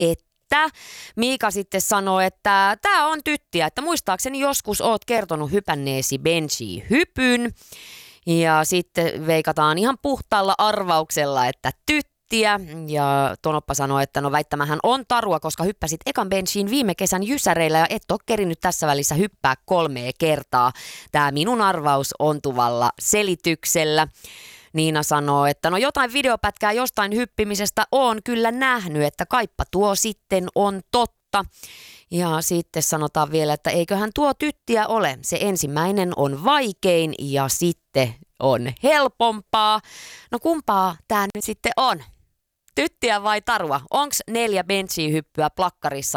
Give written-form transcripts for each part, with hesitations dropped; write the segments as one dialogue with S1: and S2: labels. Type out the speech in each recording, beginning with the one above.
S1: että Miika sitten sanoi, että tämä on tyttiä, että muistaakseni joskus oot kertonut hypänneesi benchi-hypyn. Ja sitten veikataan ihan puhtaalla arvauksella, että tyttiä. Ja Tonoppa sanoi, että no väittämähän on tarua, koska hyppäsit ekan benchiin viime kesän jysäreillä ja et ole kerinyt tässä välissä hyppää 3 kertaa. Tämä minun arvaus ontuvalla selityksellä. Niina sanoo, että no jotain videopätkää jostain hyppimisestä on kyllä nähnyt, että kaippa tuo sitten on totta. Ja sitten sanotaan vielä, että eiköhän tuo tyttiä ole. Se ensimmäinen on vaikein ja sitten on helpompaa. No kumpaa tämä nyt sitten on? Tyttiä vai tarua? Onks 4 benchihyppyä plakkarissa?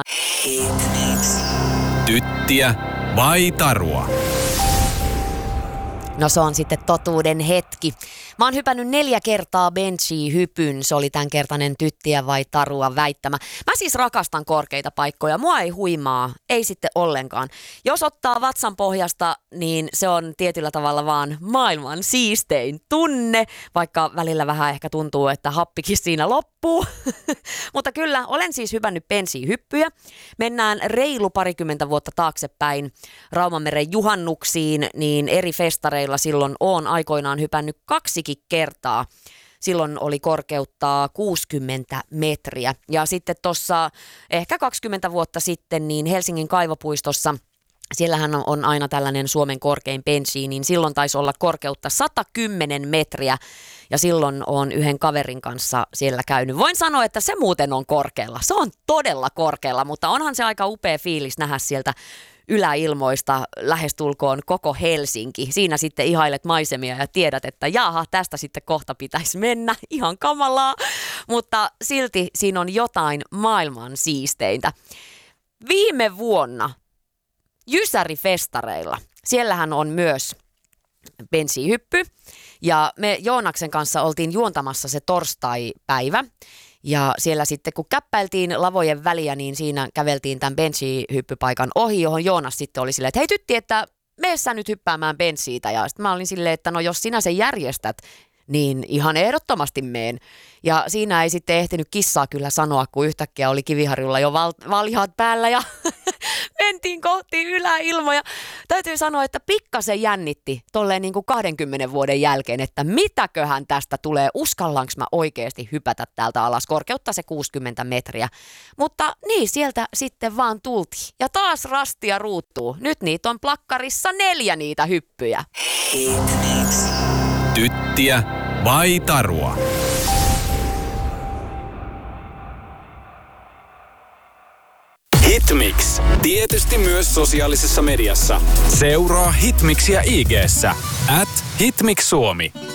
S2: Tyttiä vai tarua?
S1: No se on sitten totuuden hetki. Mä oon hypännyt 4 kertaa benchihypyn. Se oli tämänkertainen tyttiä vai tarua väittämä. Mä siis rakastan korkeita paikkoja. Mua ei huimaa, ei sitten ollenkaan. Jos ottaa vatsan pohjasta, niin se on tietyllä tavalla vaan maailman siistein tunne. Vaikka välillä vähän ehkä tuntuu, että happikin siinä loppuu. Mutta kyllä, olen siis hypännyt benchihyppyjä. Mennään reilu 20 vuotta taaksepäin Raumanmeren juhannuksiin, niin eri festareilla silloin oon aikoinaan hypännyt 2 kertaa. Silloin oli korkeutta 60 metriä. Ja sitten tuossa ehkä 20 vuotta sitten niin Helsingin kaivopuistossa, siellähän on aina tällainen Suomen korkein benchi, niin silloin taisi olla korkeutta 110 metriä. Ja silloin olen yhden kaverin kanssa siellä käynyt. Voin sanoa, että se muuten on korkealla. Se on todella korkealla, mutta onhan se aika upea fiilis nähdä sieltä yläilmoista lähestulkoon koko Helsinki. Siinä sitten ihailet maisemia ja tiedät, että jaha, tästä sitten kohta pitäisi mennä. Ihan kamalaa, mutta silti siinä on jotain maailman siisteintä. Viime vuonna Jysäri-festareilla, siellähän on myös benchihyppy ja me Joonaksen kanssa oltiin juontamassa se torstai-päivä. Ja siellä sitten kun käppäiltiin lavojen väliä, niin siinä käveltiin tämän benchihyppypaikan ohi, johon Joonas sitten oli silleen, että hei tytti, että mene sä nyt hyppäämään benchiitä. Ja sitten mä olin silleen, että no jos sinä sen järjestät, niin ihan ehdottomasti meen. Ja siinä ei sitten ehtinyt kissaa kyllä sanoa, kun yhtäkkiä oli Kiviharjulla jo valjaat päällä ja mentiin kohti yläilmoja. Täytyy sanoa, että pikkasen jännitti tolleen niin kuin 20 vuoden jälkeen, että mitäköhän tästä tulee, uskallanko mä oikeasti hypätä täältä alas, korkeutta se 60 metriä. Mutta niin, sieltä sitten vaan tultiin. Ja taas rastia ruuttuu. Nyt niitä on plakkarissa 4 niitä hyppyjä.
S2: Tyttiä vai tarua? Hitmix. Tietysti myös sosiaalisessa mediassa. Seuraa Hitmixiä IG:ssä @HitmixSuomi.